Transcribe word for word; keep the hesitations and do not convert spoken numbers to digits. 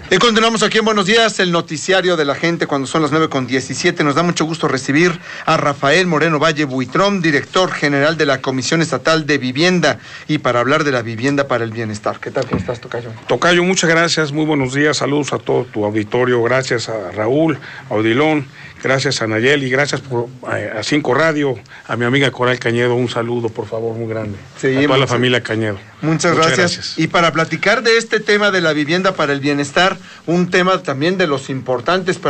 Y continuamos aquí en Buenos Días, el noticiario de la gente, cuando son las nueve con diecisiete. Nos da mucho gusto recibir a Rafael Moreno Valle Buitrón, director general de la Comisión Estatal de Vivienda, y para hablar de la vivienda para el bienestar. ¿Qué tal? ¿Cómo estás, Tocayo? Tocayo, muchas gracias, muy buenos días, saludos a todo tu auditorio, gracias a Raúl, a Odilón, gracias a Nayeli, gracias por, a, a Cinco Radio, a mi amiga Coral Cañedo, un saludo, por favor, muy grande. Sí, a toda muchas, la familia Cañedo. Muchas, muchas gracias. gracias. Y para platicar de este tema de la vivienda para el bienestar, un tema también de los importantes